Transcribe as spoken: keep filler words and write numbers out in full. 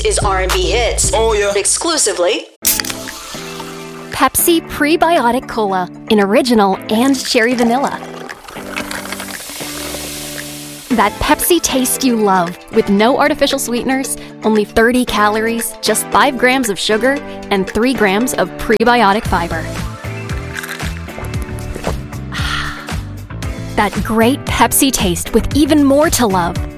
is R and B hits. Oh yeah. Exclusively. Pepsi Prebiotic Cola in original and cherry vanilla. That Pepsi taste you love, with no artificial sweeteners, only thirty calories, just five grams of sugar, and three grams of prebiotic fiber. That great Pepsi taste with even more to love.